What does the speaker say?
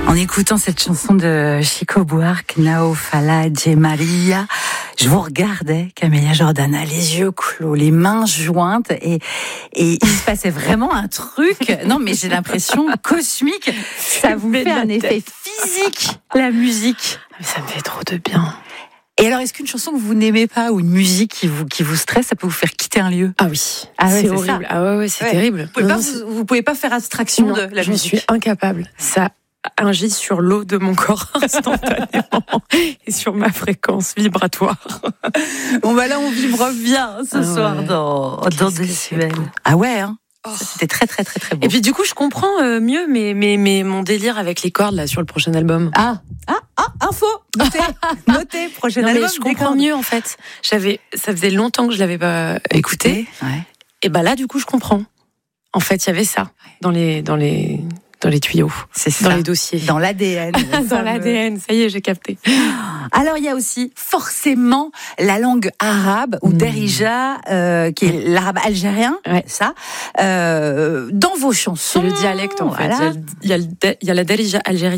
En écoutant cette chanson de Chico Buarque, Nao Fala de Maria, je vous regardais, Camélia Jordana, les yeux clos, les mains jointes, et il se passait vraiment un truc. Non, mais j'ai l'impression cosmique. Ça vous fait un effet physique, la musique. Ça me fait trop de bien. Et alors, est-ce qu'une chanson que vous n'aimez pas ou une musique qui vous stresse, ça peut vous faire quitter un lieu? Ah oui, ouais, c'est horrible. Ça. Ah ouais, c'est terrible. Vous pouvez pas faire abstraction de la musique. Je suis incapable. Ça agit sur l'eau de mon corps instantanément et sur ma fréquence vibratoire. Bon bah là, on vibre bien ce soir dans Décibel. Ah ouais, hein. C'était très très très très beau. Et puis du coup, je comprends mieux mais mon délire avec les cordes là sur le prochain album. Info, notez prochain album. Mais je comprends mieux en fait. Ça faisait longtemps que je l'avais pas écouté. Ouais. Et bah là, du coup, je comprends. En fait, il y avait ça dans les tuyaux, c'est ça, dans les dossiers, dans l'ADN. Dans l'ADN, ça y est, j'ai capté. Alors il y a aussi forcément la langue arabe ou Darija, qui est l'arabe algérien, ça. Dans vos chansons, c'est le dialecte en fait. Voilà. Il y a la Darija algérienne.